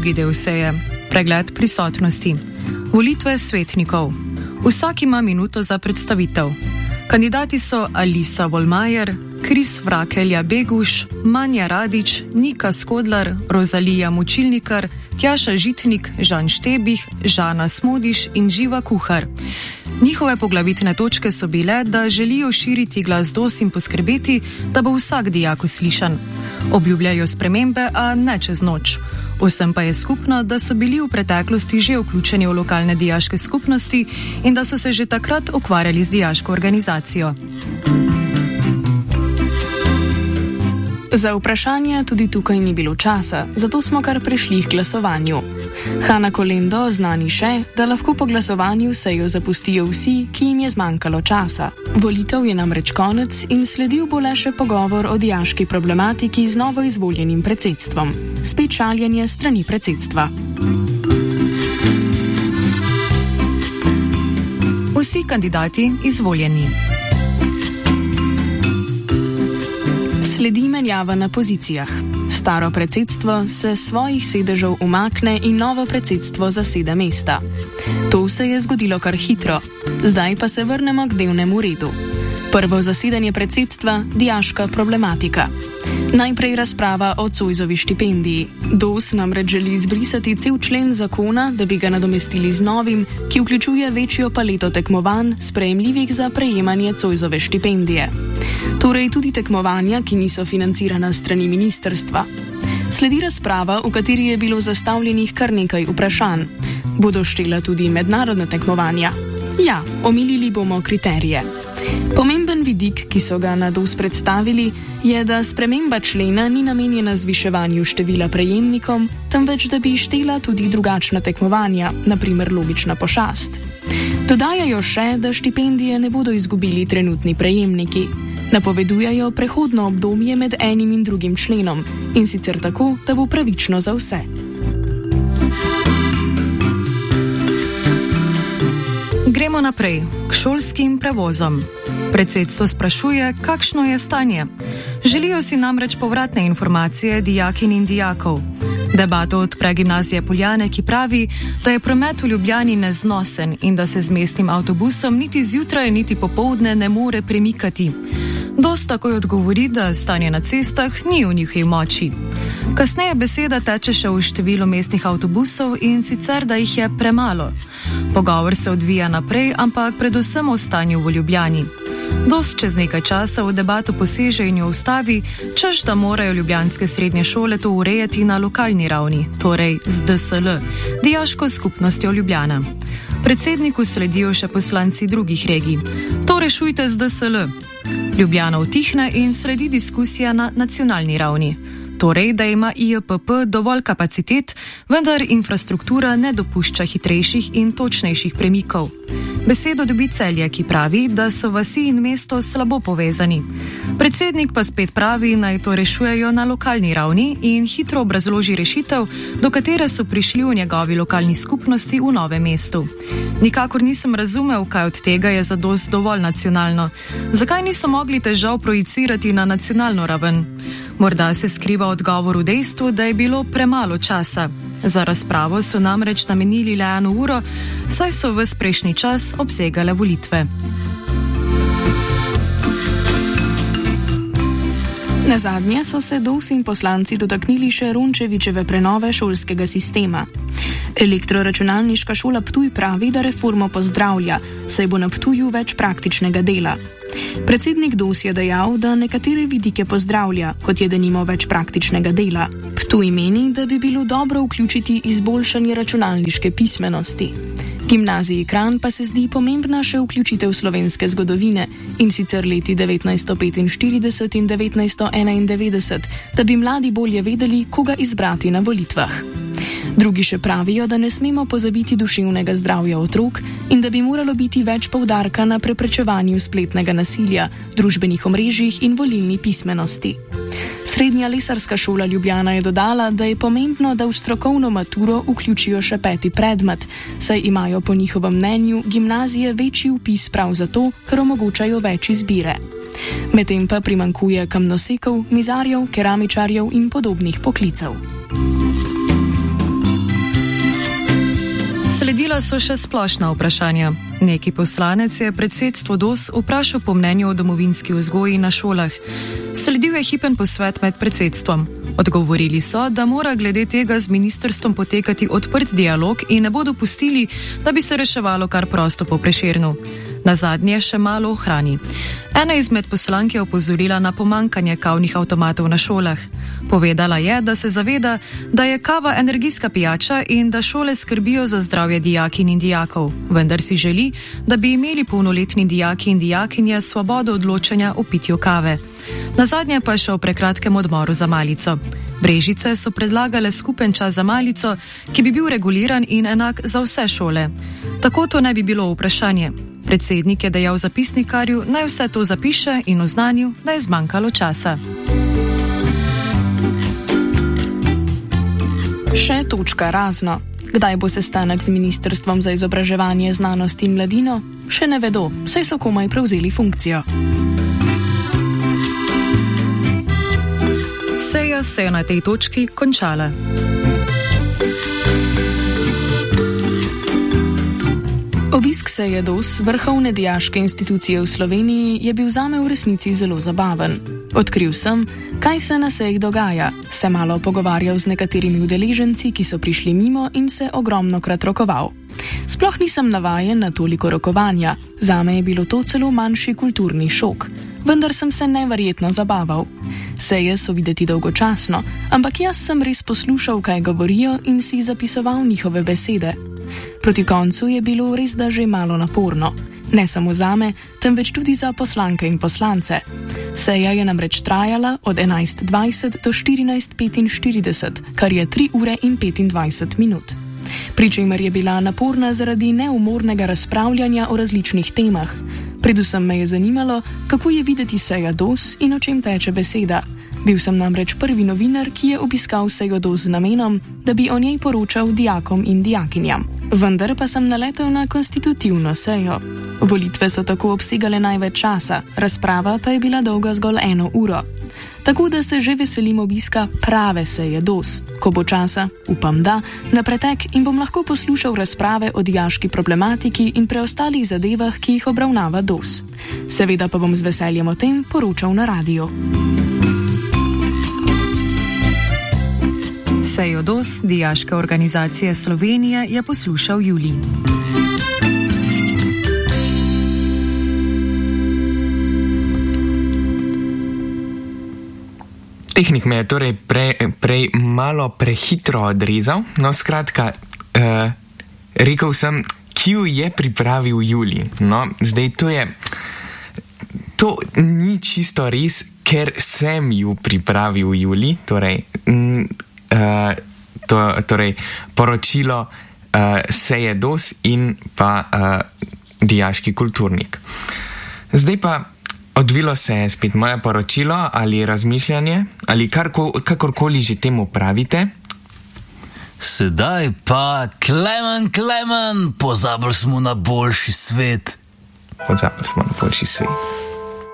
Drugi del seje. Pregled prisotnosti. Volitve svetnikov. Vsak ima minuto za predstavitev. Kandidati so Alisa Volmajer, Kris Vrakelja Beguš, Manja Radič, Nika Skodlar, Rozalija Mučilnikar, Tjaša Žitnik, Žan Štebih, Žana Smodiš in Živa Kuhar. Njihove poglavitne točke so bile, da želijo širiti glas DOS in poskrbeti, da bo vsak dijak uslišan. Obljubljajo spremembe, a ne čez noč. Vsem pa je skupno, da so bili v preteklosti že vključeni v lokalne dijaške skupnosti in da so se že takrat ukvarjali z dijaško organizacijo. Za vprašanje tudi tukaj ni bilo časa, zato smo kar prešli k glasovanju. Hanna Kolendo znani še, da lahko po glasovanju sejo zapustijo vsi, ki jim je zmanjkalo časa. Volitev je namreč konec in sledil bo le še pogovor o dijaški problematiki z novo izvoljenim predsedstvom. Spet šaljenje strani predsedstva. Vsi kandidati izvoljeni. Sledi menjava na pozicijah. Staro predsedstvo se svojih sedežev umakne in novo predsedstvo zasede mesta. To se je zgodilo kar hitro. Zdaj pa se vrnemo k dnevnemu redu. Prvo zasedanje predsedstva – dijaška problematika. Najprej razprava o Zoisovi štipendiji. DOS namreč želi izbrisati cel člen zakona, da bi ga nadomestili z novim, ki vključuje večjo paleto tekmovanj, sprejemljivih za prejemanje Zoisove štipendije. Torej tudi tekmovanja, ki niso financirana strani ministrstva. Sledi razprava, v kateri je bilo zastavljenih kar nekaj vprašanj. Bodo štela tudi mednarodna tekmovanja? Ja, omilili bomo kriterije. Pomemben vidik, ki so ga na DOS predstavili, je, da sprememba člena ni namenjena zviševanju števila prejemnikom, temveč da bi štela tudi drugačna tekmovanja, na primer logična pošast. Dodajajo še, da štipendije ne bodo izgubili trenutni prejemniki. Napovedujejo prehodno obdobje med enim in drugim členom, in sicer tako, da bo pravično za vse. Gremo naprej, k šolskim prevozom. Predsedstvo sprašuje, kakšno je stanje. Želijo si namreč povratne informacije dijakinj in dijakov. Debato odpre Gimnazija Poljane, ki pravi, da je promet v Ljubljani neznosen in da se z mestnim avtobusom niti zjutraj, niti popoldne ne more premikati. DOS takoj odgovori, da stanje na cestah ni v njihovi moči. Kasneje beseda teče še v številu mestnih avtobusov in sicer, da jih je premalo. Pogovor se odvija naprej, ampak predvsem o stanju v Ljubljani. DOS čez nekaj časa v debato poseže in jo ustavi, češ da morajo ljubljanske srednje šole to urejati na lokalni ravni, torej z DSL, Dijaško skupnostjo Ljubljana. Predsedniku sledijo še poslanci drugih regij. To rešujte z DSL. Ljubljana utihne in sledi diskusija na nacionalni ravni. Torej, da ima IJPP dovolj kapacitet, vendar infrastruktura ne dopušča hitrejših in točnejših premikov. Besedo dobi Celje, ki pravi, da so vasi in mesto slabo povezani. Predsednik pa spet pravi, naj to rešujejo na lokalni ravni in hitro obrazloži rešitev, do katere so prišli v njegovi lokalni skupnosti v Novem mestu. Nikakor nisem razumel, kaj od tega je za DOS dovolj nacionalno. Zakaj niso mogli težav projicirati na nacionalno raven? Morda se skriva odgovor v dejstvu, da je bilo premalo časa. Za razpravo so namreč namenili le 1 uro, saj so ves prejšnji čas obsegale volitve. Nazadnje so se DOS in poslanci dotaknili še Rončevićeve prenove šolskega sistema. Elektroračunalniška šola Ptuj pravi, da reformo pozdravlja, saj bo na Ptuju več praktičnega dela. Predsednik DOS je dejal, da nekatere vidike pozdravlja, kot je denimo več praktičnega dela. Ptuj meni, da bi bilo dobro vključiti izboljšanje računalniške pismenosti. Gimnaziji Kranj pa se zdi pomembna še vključitev slovenske zgodovine, in sicer leti 1945 in 1991, da bi mladi bolje vedeli, koga izbrati na volitvah. Drugi še pravijo, da ne smemo pozabiti duševnega zdravja otrok in da bi moralo biti več poudarka na preprečevanju spletnega nasilja, družbenih omrežjih in volilni pismenosti. Srednja lesarska šola Ljubljana je dodala, da je pomembno, da v strokovno maturo vključijo še 5. predmet, saj imajo po njihovem mnenju gimnazije večji vpis prav zato, ker omogočajo več izbire. Medtem pa primanjkuje kamnosekov, mizarjev, keramičarjev in podobnih poklicev. Sledila so še splošna vprašanja. Neki poslanec je predsedstvo DOS vprašal po mnenju o domovinski vzgoji na šolah. Sledil je hipen posvet med predsedstvom. Odgovorili so, da mora glede tega z ministrstvom potekati odprt dialog in ne bodo pustili, da bi se reševalo kar prosto po Prešernu. Nazadnje še malo ohrani. Ena izmed poslank je opozorila na pomankanje kavnih avtomatov na šolah. Povedala je, da se zaveda, da je kava energijska pijača in da šole skrbijo za zdravje dijakinj in dijakov, vendar si želi, da bi imeli polnoletni dijaki in dijakinje svobodo odločanja o pitju kave. Nazadnje pa je šel prekratkem odmoru za malico. Brežice so predlagale skupen čas za malico, ki bi bil reguliran in enak za vse šole. Tako to ne bi bilo vprašanje. Predsednik je dejal zapisnikarju, naj vse to zapiše in oznanil, da je zmanjkalo časa. Še točka razno. Kdaj bo sestanek z Ministrstvom za izobraževanje, znanost in mladino? Še ne vedo, saj so komaj prevzeli funkcijo. Seja se je na tej točki končala. Obisk seje DOS, vrhovne dijaške institucije v Sloveniji, je bil zame v resnici zelo zabaven. Odkril sem, kaj se na seji dogaja, se malo pogovarjal z nekaterimi udeleženci, ki so prišli mimo in se ogromnokrat rokoval. Sploh nisem navajen na toliko rokovanja, zame je bilo to celo manjši kulturni šok, vendar sem se neverjetno zabaval. Seje so videti dolgočasno, ampak jaz sem res poslušal, kaj govorijo in si zapisoval njihove besede. Proti koncu je bilo res da že malo naporno, ne samo zame, temveč tudi za poslanke in poslance. Seja je namreč trajala od 11:20 do 14:45, kar je 3 ure in 25 minut. Pričemer je bila naporna zaradi neumornega razpravljanja o različnih temah. Predvsem me je zanimalo, kako je videti seja DOS in o čem teče beseda. Bil sem namreč prvi novinar, ki je obiskal sejo DOS z namenom, da bi o njej poročal dijakom in dijakinjam. Vendar pa sem naletel na konstitutivno sejo. Volitve so tako obsegale največ časa, razprava pa je bila dolga zgolj 1 uro. Tako da se že veselim obiska prave seje DOS. Ko bo časa, upam da, na pretek in bom lahko poslušal razprave o dijaški problematiki in preostalih zadevah, ki jih obravnava DOS. Seveda pa bom z veseljem o tem poročal na radiju. Sejo DOS, Dijaške organizacije Slovenije, je poslušal Julij. Tehnik me je torej prej malo prehitro odrezal, no skratka, rekel sem, ki jo je pripravil Julij. No, zdaj to ni čisto res, ker sem ju pripravil Julij, torej poročilo seje DOS in pa dijaški kulturnik. Zdaj pa odvilo se je spet moje poročilo ali razmišljanje ali kakorkoli že temu pravite. Sedaj pa, Klemen, pozabili smo na boljši svet. Pozabili smo na boljši svet.